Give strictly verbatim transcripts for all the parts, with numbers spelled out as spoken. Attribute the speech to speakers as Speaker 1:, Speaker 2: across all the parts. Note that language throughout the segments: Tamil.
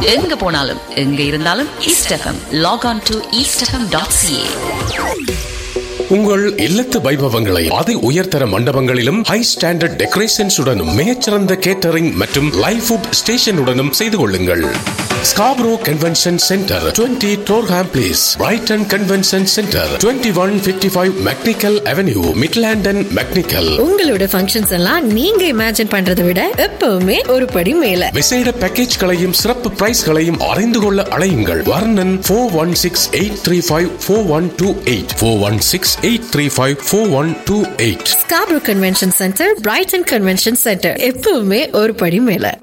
Speaker 1: எங்க போனாலும் எங்க இருந்தாலும் east FM. Lock on to east FM dot CA.
Speaker 2: உங்கள் இல்லத்து வைபவங்களை அதி உயர்தர மண்டபங்களிலும் ஹை ஸ்டாண்டர்ட் டெக்கரேஷன்ஸ் உடனும் மிகச்சிறந்த கேட்டரிங் மற்றும் லைவ் ஃபுட் ஸ்டேஷனுடனும் செய்து கொள்ளுங்கள். Scarborough convention centre, twenty Durham place, Brayton convention centre, twenty one fifty five mechanical avenue, மிட்லாண்டன் mechanical.
Speaker 3: உங்களோட ஃபங்க்ஷன்ஸ் எல்லாம் நீங்க இமேஜின் பண்றதை விட எப்பவுமே ஒரு படி மேல.
Speaker 2: விசேட பேக்கேஜ்களையும் சிறப்பு பிரைஸ்களையும் அறிந்து கொள்ள அழையுங்கள். வர்ணன் four one six eight three five four one two eight four one six eight three five four one two eight.
Speaker 3: Scarborough convention centre, Brayton convention centre, எப்பவுமே ஒரு படி மேல.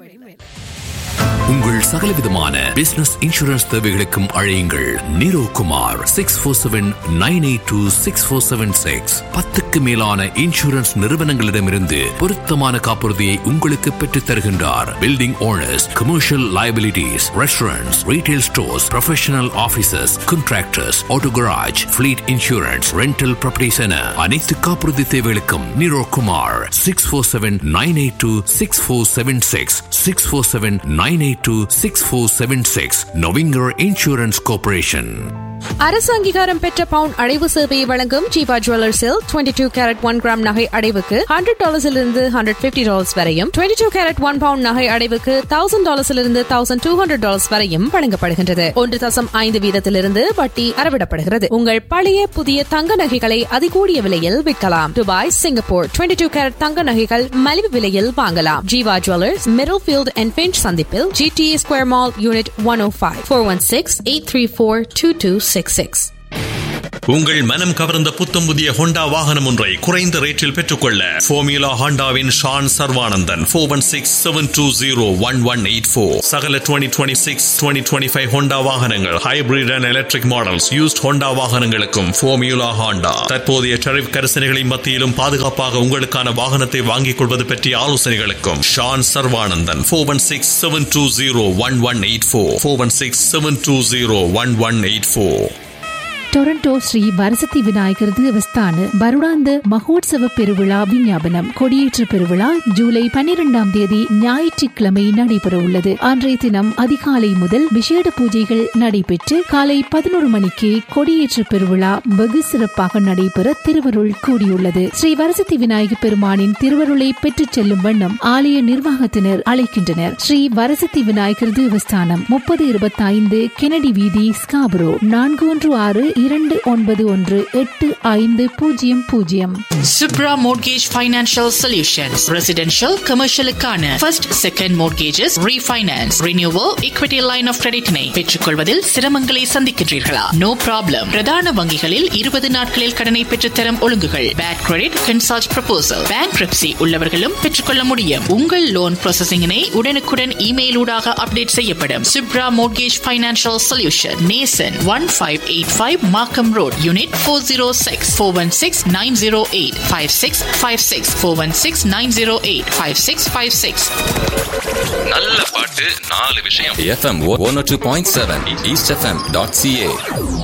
Speaker 4: உங்கள் சகலவிதமான பிசினஸ் இன்சூரன்ஸ் தேவைகளுக்கும் அழையுங்கள் நீரோ Kumar. Six four seven nine eight two six four seven six. பத்துக்கு மேலான இன்சூரன்ஸ் நிறுவனங்களிடமிருந்து பொருத்தமான காப்புறுதியை உங்களுக்கு பெற்றுத் தருகின்றார். Building owners, commercial liabilities, restaurants, retail stores, professional offices, contractors, auto garage, fleet insurance, rental properties என அனைத்து காப்புறுதி தேவைகளுக்கும் நீரோ Kumar. Six four seven nine eight two six four seven six six four seven nine eight two six four seven six. நொவிங்கர் insurance corporation.
Speaker 5: அரசு அங்கீகாரம் பெற்ற பவுன் அடைவு சேவையை வழங்கும் Jeeva ஜுவல்லர்ஸில் twenty two carat one gram நகை அடைவுக்கு ஹண்ட்ரட் டாலர்ஸிலிருந்து ஹண்ட்ரட் பிப்டி டாலர்ஸ் வரையும், twenty two carat one bound நகை அடைவுக்கு thousand டாலர்ஸிலிருந்து thousand two hundred dollars வரையும் வழங்கப்படுகின்றது. ஒன்று தசம் ஐந்து வீதத்திலிருந்து வட்டி அறவிடப்படுகிறது. உங்கள் பழைய புதிய தங்க நகைகளை அதிகூடிய விலையில் விற்கலாம். Dubai, Singapore twenty two carat தங்க நகைகள் மலிவு விலையில் வாங்கலாம். Jeeva jewellers, middle field and pinch சந்திப்பில், GTA square mall, unit one ஓ five four one six eight three four two two six six.
Speaker 6: உங்கள் மனம் கவர்ந்த புத்தம் புதிய ஹோண்டா வாகனம் ஒன்றை குறைந்த ரேட்டில் பெற்றுக்கொள்ள formula ஹோண்டாவின் Shawn Sarvanandan four one six seven two zero one one eight four. சகல twenty twenty six twenty twenty five Honda வாகனங்கள், hybrid and electric models, used Honda வாகனங்களுக்கும் ஃபோமியூலா ஹோண்டா. தற்போதைய டரிஃப் கரிசனைகளின் மத்தியிலும் பாதுகாப்பாக உங்களுக்கான வாகனத்தை வாங்கிக் கொள்வது பற்றிய ஆலோசனைகளுக்கும் Shawn Sarvanandan four one six seven two zero one one eight four four one six seven two zero one one eight four.
Speaker 7: Toronto Shri ವರಸತಿ ವಿನಾಯಕರ ದೇವಸ್ಥಾನ வருடாந்த மகோத்சவ பெருவிழா விஞ்ஞாபனம். கொடியேற்ற பெருவிழா ஜூலை பன்னிரெண்டாம் தேதி ஞாயிற்றுக்கிழமை நடைபெற உள்ளது. அன்றைய தினம் அதிகாலை முதல் விசேட பூஜைகள் நடைபெற்று காலை பதினோரு மணிக்கு கொடியேற்ற பெருவிழா வெகு சிறப்பாக நடைபெற திருவருள் கூடியுள்ளது. ஸ்ரீ வரசத்தி விநாயகர் பெருமானின் திருவருளை பெற்றுச் செல்லும் வண்ணம் ஆலய நிர்வாகத்தினர் அழைக்கின்றனர். ஸ்ரீ வரசத்தி விநாயகர் தேவஸ்தானம் முப்பது இருபத்தி ஐந்து கெனடி வீதி, ஸ்காபரோ. நான்கு ஒன்று ஆறு இரண்டு ஒன்பது ஒன்று எட்டு ஐந்து பூஜ்ஜியம் பூஜ்ஜியம்.
Speaker 8: Subra Mortgage Financial Solutions. Residential, commercial-க்கான first, second mortgages, refinance, renewal, equity line of credit-னை பெற்றுக்கொள்வதில் சிரமங்களை சந்திக்கின்றீர்களா? No problem. பிரதான வங்கிகளில் இருபது நாட்களில் கடனை பெற்றுத்தரும் ஒழுங்குகள். Bad credit, consult proposal. Bankruptcy உள்ளவர்களும் பெற்றுக்கொள்ள முடியும். உங்கள் லோன் ப்ராசஸிங்கினை உடனுக்குடன் இமெயில் ஊடாக அப்டேட் செய்யப்படும். Subra Mortgage Financial Solution. Nason one five eight five Markham Road, Unit four oh six four one six nine oh eight five six five six four one six nine oh eight five six five six.
Speaker 9: நல்ல பாட்டு நாலு விஷயம். FM one oh two point seven east f m dot c a.